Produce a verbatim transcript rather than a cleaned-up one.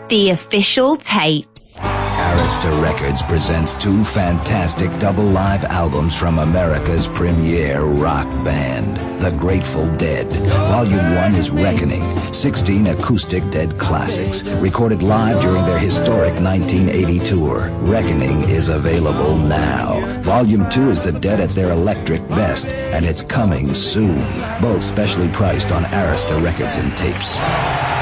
The official tapes. Arista Records presents two fantastic double live albums from America's premier rock band, The Grateful Dead. Volume one is Reckoning, sixteen acoustic Dead classics, recorded live during their historic nineteen eighty tour. Reckoning is available now. Volume two is The Dead at their electric best, and it's coming soon. Both specially priced on Arista Records and Tapes.